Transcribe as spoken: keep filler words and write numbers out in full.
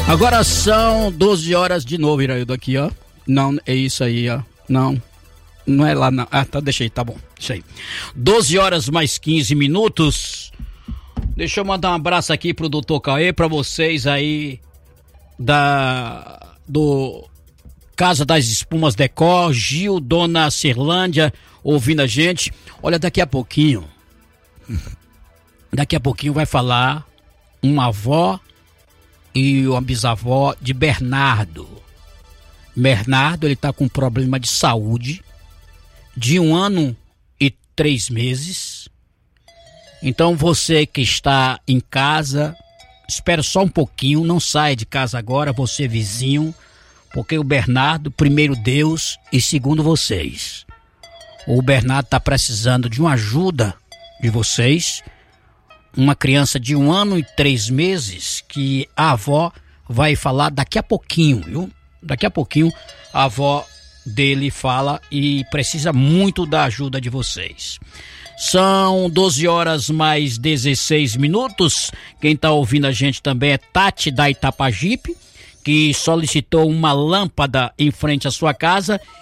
Agora são doze horas de novo, Iraildo, aqui, ó. Não, é isso aí, ó. Não, não é lá, não. Ah, tá, deixei, tá bom. Isso aí. doze horas mais quinze minutos. Deixa eu mandar um abraço aqui pro doutor Cauê, pra vocês aí da... do Casa das Espumas Decor, Gil, Dona Cirlândia, ouvindo a gente. Olha, daqui a pouquinho, daqui a pouquinho vai falar uma avó e uma bisavó de Bernardo. Bernardo, ele tá com um problema de saúde de um ano e três meses. Então você que está em casa, espera só um pouquinho, não saia de casa agora, você vizinho, porque o Bernardo, primeiro Deus e segundo vocês. O Bernardo está precisando de uma ajuda de vocês. Uma criança de um ano e três meses que a avó vai falar daqui a pouquinho, viu? Daqui a pouquinho a avó dele fala e precisa muito da ajuda de vocês. São doze horas mais dezesseis minutos. Quem está ouvindo a gente também é Tati da Itapajipe, que solicitou uma lâmpada em frente à sua casa